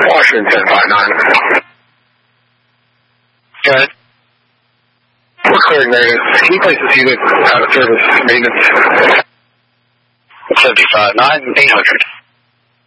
Washington 59. Go ahead. We're clearing maintenance. Can you place this unit out of service maintenance? 75, 9, 800.